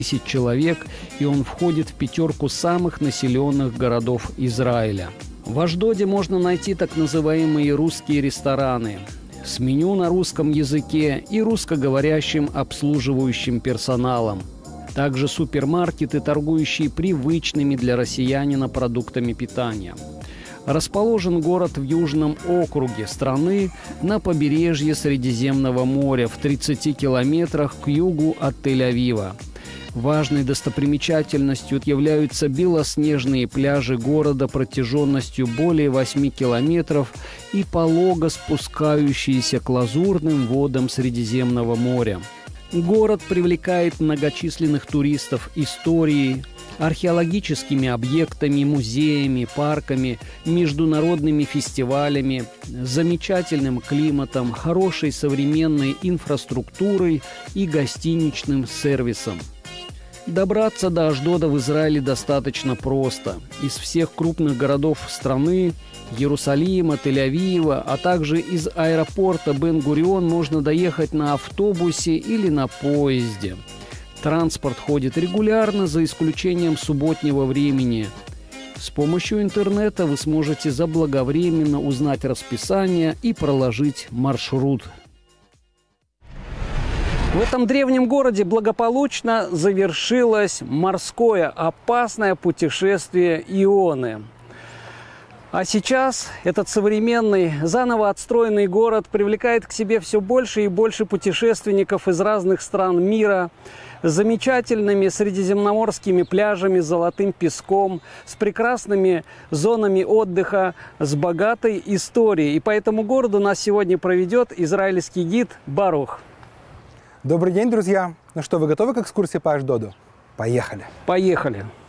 тысяч человек, и он входит в пятерку самых населенных городов Израиля. В Ашдоде можно найти так называемые русские рестораны с меню на русском языке и русскоговорящим обслуживающим персоналом. Также супермаркеты, торгующие привычными для россиянина продуктами питания. Расположен город в южном округе страны на побережье Средиземного моря в 30 километрах к югу от Тель-Авива. Важной достопримечательностью являются белоснежные пляжи города протяженностью более 8 километров и полого спускающиеся к лазурным водам Средиземного моря. Город привлекает многочисленных туристов историей, археологическими объектами, музеями, парками, международными фестивалями, замечательным климатом, хорошей современной инфраструктурой и гостиничным сервисом. Добраться до Ашдода в Израиле достаточно просто. Из всех крупных городов страны, Иерусалима, Тель-Авива, а также из аэропорта Бен-Гурион можно доехать на автобусе или на поезде. Транспорт ходит регулярно, за исключением субботнего времени. С помощью интернета вы сможете заблаговременно узнать расписание и проложить маршрут. В этом древнем городе благополучно завершилось морское опасное путешествие Ионы. А сейчас этот современный, заново отстроенный город привлекает к себе все больше и больше путешественников из разных стран мира с замечательными средиземноморскими пляжами, с золотым песком, с прекрасными зонами отдыха, с богатой историей. И по этому городу нас сегодня проведет израильский гид Барух. Добрый день, друзья! Ну что, вы готовы к экскурсии по Ашдоду? Поехали! Поехали!